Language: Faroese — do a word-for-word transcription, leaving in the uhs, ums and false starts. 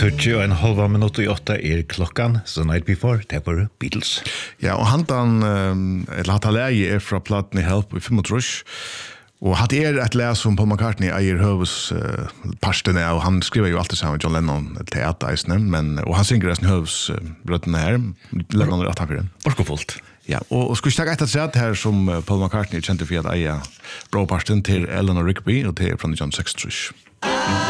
Tøtje og en halva minutt og åtta er klokkan, så Night Before, det var Beatles. Ja, og handan, eller hatt alegi er fra platen i Help i femogtrus, og hatt er et læs som Paul McCartney eier høves uh, parstene, og han skriver jo alltid sammen med John Lennon teatereisene, men, og han synger resten høves uh, brøttene her, Lennon er attackeren. Orkofullt. Ja, og, og skulle ikke etter seg her som Paul McCartney kjente for at eier bra parsten til Eleanor Rigby, og til fra nitton seksogtrus.